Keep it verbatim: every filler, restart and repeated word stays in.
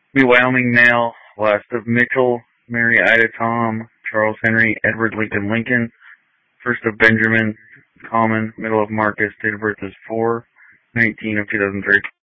Be Wyoming male, last of Mitchell, Mary Ida Tom, Charles Henry, Edward Lincoln Lincoln, first of Benjamin, common, middle of Marcus, date of birth is four nineteen of two thousand three.